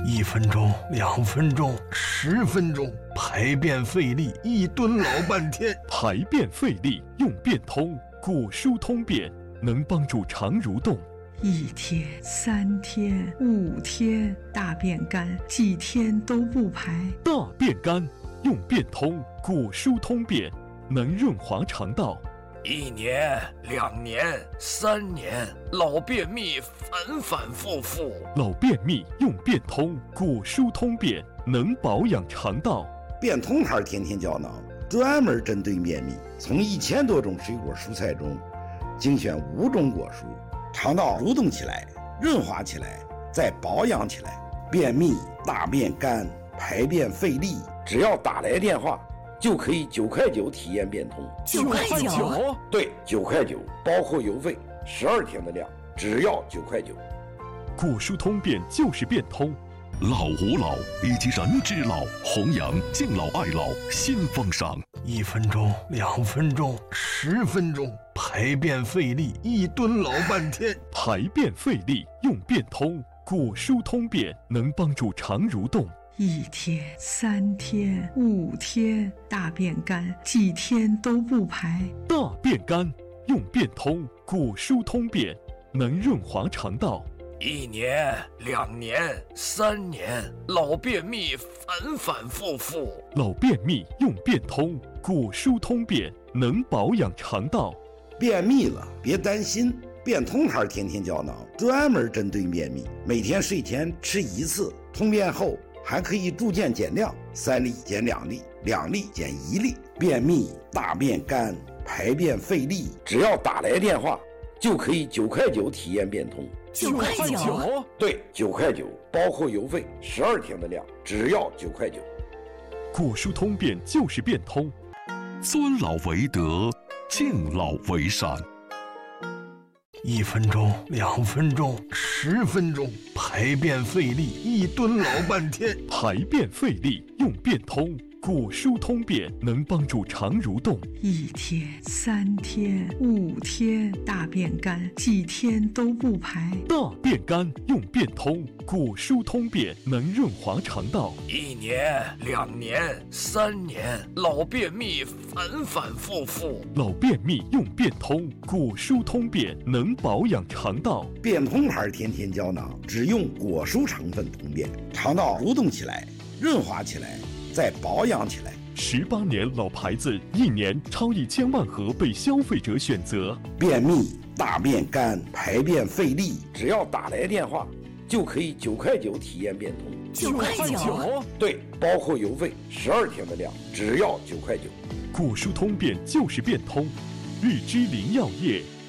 1分钟、2分钟、10分钟，排便费力，一蹲老半天。 排便费力用便通，果蔬通便能帮助肠蠕动。 1天、3天、5天，大便干，几天都不排。 大便干用便通，果蔬通便能润滑肠道。 1年、2年、3年，老便秘反反复复。 老便秘用便通，果蔬通便能保养肠道。 便通牌天天胶囊专门针对便秘，从1000多种水果蔬菜中精选5种果蔬，肠道蠕动起来，润滑起来，再保养起来。便秘、大便干、排便费力，只要打来电话就可以9块9体验便通。 9块9？ 对，9块9，包括邮费，12天的量，只要9块9。 果蔬通便就是便通。 老吾老以及人之老，弘扬敬老爱老新风尚。 1分钟、2分钟、10分钟，排便费力，一蹲老半天。 排便费力用便通，果蔬通便能帮助肠蠕动。 1天、3天、5天，大便干，几天都不排。 大便干用便通，果蔬通便能润滑肠道。 1年、2年、3年，老便秘反反复复。 老便秘用便通，果蔬通便能保养肠道。 便秘了别担心，便通牌天天胶囊专门针对便秘，每天睡前吃1次，通便后还可以逐渐减量，3粒减2粒，2粒减1粒。便秘、大便干、排便费力，只要打来电话就可以9块9体验便通。 9块9？ 对，9块9，包括邮费，12天的量，只要9块9。 果蔬通便就是便通。 尊老为德，敬老为善。 1分钟、2分钟、10分钟，排便费力，一蹲老半天。 排便费力用便通，果蔬通便能帮助肠蠕动。 1天、3天、5天，大便干，几天都不排。 大便干用便通，果蔬通便能润滑肠道。 1年、2年、3年，老便秘反反复复。 老便秘用便通，果蔬通便能保养肠道。 便通牌天天胶囊只用果蔬成分通便，肠道蠕动起来，润滑起来，再保养起来。 18年老牌子，1年超1000万盒被消费者选择。 便秘、大便干、排便费力，只要打来电话就可以9块9体验便通。 9块9？ 对，包括邮费，12天的量，只要9块9。 果蔬通便就是便通，日之林药业